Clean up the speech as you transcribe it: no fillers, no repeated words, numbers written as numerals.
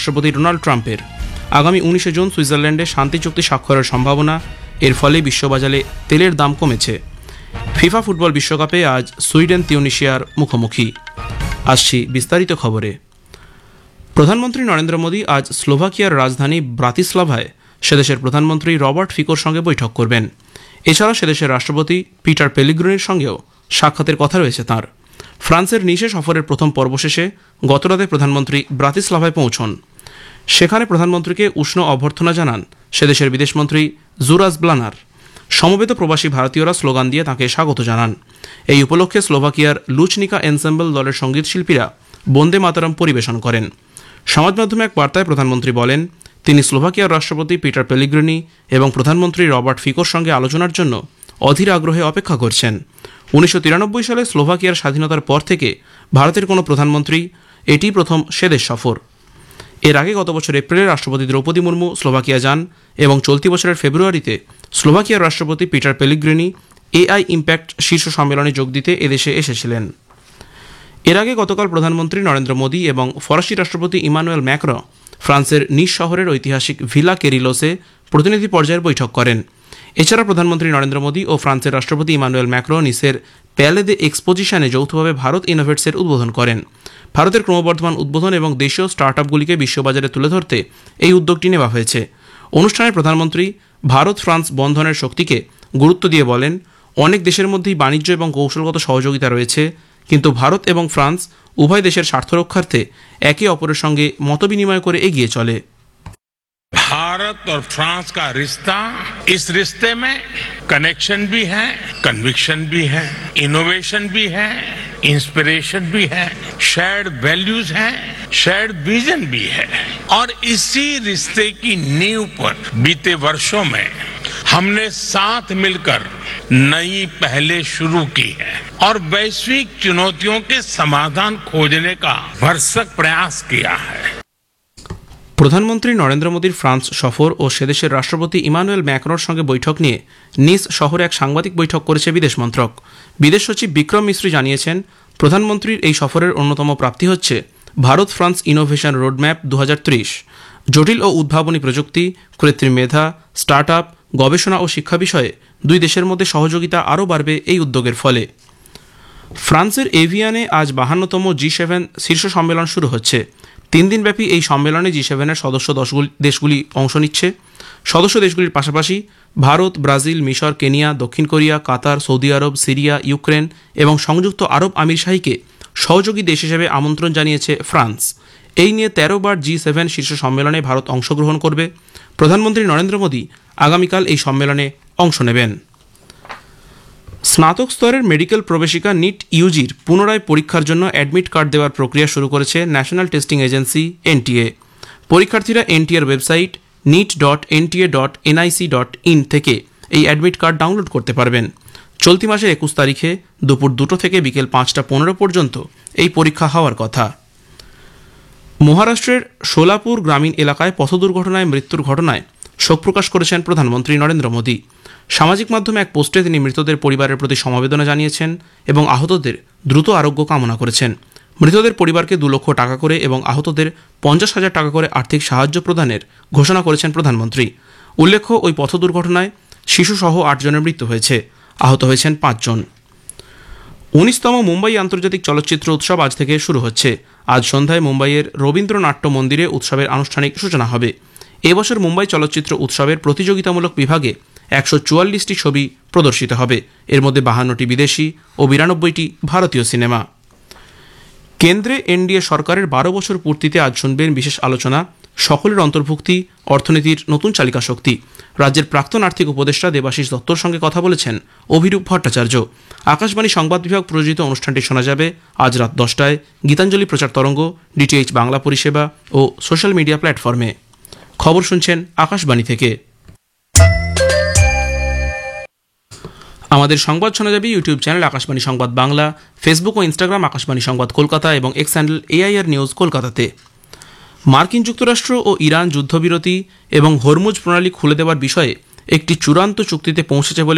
রাষ্ট্রপতি ডোনাল্ড ট্রাম্পের। আগামী 19 জুন সুইজারল্যান্ডে শান্তি চুক্তি স্বাক্ষরের সম্ভাবনা, এর ফলে বিশ্ববাজারে তেলের দাম কমেছে। ফিফা ফুটবল বিশ্বকাপে আজ সুইডেন তিউনিশিয়ার মুখোমুখি। আসছি বিস্তারিত খবরে। প্রধানমন্ত্রী নরেন্দ্র মোদী আজ স্লোভাকিয়ার রাজধানী ব্রাতিস্লাভায় সেদেশের প্রধানমন্ত্রী রবার্ট ফিকোর সঙ্গে বৈঠক করবেন। এছাড়া সেদেশের রাষ্ট্রপতি পিটার পেলিগ্রিনির সঙ্গেও সাক্ষাতের কথা রয়েছে তাঁর। ফ্রান্সের নিসে সফরের প্রথম পর্ব শেষে গতরাতে প্রধানমন্ত্রী ব্রাতিস্লাভায় পৌঁছন। সেখানে প্রধানমন্ত্রীকে উষ্ণ অভ্যর্থনা জানান সেদেশের বিদেশমন্ত্রী জুরাস ব্লানার। সমবেত প্রবাসী ভারতীয়রা স্লোগান দিয়ে তাঁকে স্বাগত জানান। এই উপলক্ষে স্লোভাকিয়ার লুচনিকা এনসেম্বল দলের সঙ্গীত শিল্পীরা বন্দে মাতরম পরিবেশন করেন। সমাজ মাধ্যমে এক বার্তায় প্রধানমন্ত্রী বলেন, তিনি স্লোভাকিয়ার রাষ্ট্রপতি পিটার পেলিগ্রিনি এবং প্রধানমন্ত্রী রবার্ট ফিকোর সঙ্গে আলোচনার জন্য অধীর আগ্রহে অপেক্ষা করছেন। 1993 সালে স্লোভাকিয়ার স্বাধীনতার পর থেকে ভারতের কোনো প্রধানমন্ত্রী এটিই প্রথম সেদেশ সফর। এর আগে গত বছর এপ্রিলে রাষ্ট্রপতি দ্রৌপদী মুর্মু স্লোভাকিয়া যান এবং চলতি বছরের ফেব্রুয়ারিতে স্লোভাকিয়ার রাষ্ট্রপতি পিটার পেলিগ্রিনি এআই ইম্প্যাক্ট শীর্ষ সম্মেলনে যোগ দিতে এদেশে এসেছিলেন। এর আগে গতকাল প্রধানমন্ত্রী নরেন্দ্র মোদী এবং ফরাসি রাষ্ট্রপতি ইমানুয়েল ম্যাক্রঁ ফ্রান্সের নিস শহরের ঐতিহাসিক ভিলা কেরিলোসে প্রতিনিধি পর্যায়ের বৈঠক করেন। এছাড়া প্রধানমন্ত্রী নরেন্দ্র মোদী ও ফ্রান্সের রাষ্ট্রপতি ইমানুয়েল ম্যাক্রঁ নিসের প্যালে দে এক্সপোজিশনে যৌথভাবে ভারত ইনোভেটসের উদ্বোধন করেন। ভারতের ক্রমবর্ধমান উদ্বোধন এবং দেশীয় স্টার্টআপগুলিকে বিশ্ববাজারে তুলে ধরতে এই উদ্যোগটি নেওয়া হয়েছে। অনুষ্ঠানে প্রধানমন্ত্রী ভারত ফ্রান্স বন্ধনের শক্তিকে গুরুত্ব দিয়ে বলেন, অনেক দেশের মধ্যেই বাণিজ্য এবং কৌশলগত সহযোগিতা রয়েছে, কিন্তু ভারত এবং ফ্রান্স উভয় দেশের স্বার্থ রক্ষার্থে একে অপরের সঙ্গে মতবিনিময় করে এগিয়ে চলে। भारत और फ्रांस का रिश्ता, इस रिश्ते में कनेक्शन भी है, कन्विक्शन भी है, इनोवेशन भी है, इंस्पिरेशन भी है, शेयर्ड वैल्यूज हैं, शेयर्ड विजन भी है। और इसी रिश्ते की नींव पर बीते वर्षों में हमने साथ मिलकर नई पहलें शुरू की है और वैश्विक चुनौतियों के समाधान खोजने का भरसक प्रयास किया है। প্রধানমন্ত্রী নরেন্দ্র মোদীর ফ্রান্স সফর ও সেদেশের রাষ্ট্রপতি ইমানুয়েল ম্যাক্রোর সঙ্গে বৈঠক নিয়ে নিস শহরে এক সাংবাদিক বৈঠক করেছে বিদেশ মন্ত্রক। বিদেশ সচিব বিক্রম মিশ্রি জানিয়েছেন, প্রধানমন্ত্রীর এই সফরের অন্যতম প্রাপ্তি হচ্ছে ভারত ফ্রান্স ইনোভেশন রোডম্যাপ 2030। জটিল ও উদ্ভাবনী প্রযুক্তি, কৃত্রিম মেধা, স্টার্টআপ, গবেষণা ও শিক্ষা বিষয়ে দুই দেশের মধ্যে সহযোগিতা আরও বাড়বে এই উদ্যোগের ফলে। ফ্রান্সের এভিয়ানে আজ 52তম G7 শীর্ষ সম্মেলন শুরু হচ্ছে। 3 দিনব্যাপী এই সম্মেলনে G7-এর সদস্য দেশগুলি অংশ নিচ্ছে। সদস্য দেশগুলির পাশাপাশি ভারত, ব্রাজিল, মিশর, কেনিয়া, দক্ষিণ কোরিয়া, কাতার, সৌদি আরব, সিরিয়া, ইউক্রেন এবং সংযুক্ত আরব আমিরশাহীকে সহযোগী দেশ হিসেবে আমন্ত্রণ জানিয়েছে ফ্রান্স। এই নিয়ে 13 বার G7 শীর্ষ সম্মেলনে ভারত অংশগ্রহণ করবে। প্রধানমন্ত্রী নরেন্দ্র মোদী আগামীকাল এই সম্মেলনে অংশ নেবেন। স্নাতক স্তরের মেডিকেল প্রবেশিকা নিট ইউজির পুনরায় পরীক্ষার জন্য অ্যাডমিট কার্ড দেওয়ার প্রক্রিয়া শুরু করেছে ন্যাশনাল টেস্টিং এজেন্সি NTA। পরীক্ষার্থীরা NTAর ওয়েবসাইট nit.nta.nic.in থেকে এই অ্যাডমিট কার্ড ডাউনলোড করতে পারবেন। চলতি মাসের 21 তারিখে দুপুর 2টো থেকে বিকেল 5টা 15 পর্যন্ত এই পরীক্ষা হওয়ার কথা। মহারাষ্ট্রের সোলাপুর গ্রামীণ এলাকায় পথ দুর্ঘটনায় মৃত্যুর ঘটনায় শোক প্রকাশ করেছেন প্রধানমন্ত্রী নরেন্দ্র মোদী। সামাজিক মাধ্যমে এক পোস্টে তিনি মৃতদের পরিবারের প্রতি সমবেদনা জানিয়েছেন এবং আহতদের দ্রুত আরোগ্য কামনা করেছেন। মৃতদের পরিবারকে 2 লক্ষ টাকা করে এবং আহতদের 50,000 টাকা করে আর্থিক সাহায্য প্রদানের ঘোষণা করেছেন প্রধানমন্ত্রী। উল্লেখ্য, ওই পথ দুর্ঘটনায় শিশুসহ 8 জনের মৃত্যু হয়েছে, আহত হয়েছেন 5 জন। 19তম মুম্বাই আন্তর্জাতিক চলচ্চিত্র উৎসব আজ থেকে শুরু হচ্ছে। আজ সন্ধ্যায় মুম্বাইয়ের রবীন্দ্র নাট্য মন্দিরে উৎসবের আনুষ্ঠানিক সূচনা হবে। এবছর মুম্বাই চলচ্চিত্র উৎসবের প্রতিযোগিতামূলক বিভাগে 144টি ছবি প্রদর্শিত হবে। এর মধ্যে 52টি বিদেশি ও 92টি ভারতীয় সিনেমা। কেন্দ্রে এনডিএ সরকারের 12 বছর পূর্তিতে আজ শুনবেন বিশেষ আলোচনা, সকলের অন্তর্ভুক্তি, অর্থনীতির নতুন চালিকা শক্তি। রাজ্যের প্রাক্তন আর্থিক উপদেষ্টা দেবাশিস দত্তর সঙ্গে কথা বলেছেন অভিরূপ ভট্টাচার্য। আকাশবাণী সংবাদ বিভাগ প্রযোজিত অনুষ্ঠানটি শোনা যাবে আজ রাত 10টায় গীতাঞ্জলি প্রচার তরঙ্গ, DTH বাংলা পরিষেবা ও সোশ্যাল মিডিয়া প্ল্যাটফর্মে। খবর শুনছেন আকাশবাণী থেকে। আমাদের সংবাদ শোনা যাবে ইউটিউব চ্যানেল আকাশবাণী সংবাদ বাংলা, ফেসবুক ও ইনস্টাগ্রাম আকাশবাণী সংবাদ কলকাতা এবং এক্স হ্যান্ডেল AIR নিউজ কলকাতাতে। মার্কিন যুক্তরাষ্ট্র ও ইরান যুদ্ধবিরতি এবং হরমুজ প্রণালী খুলে দেওয়ার বিষয়ে একটি চূড়ান্ত চুক্তিতে পৌঁছেছে বলে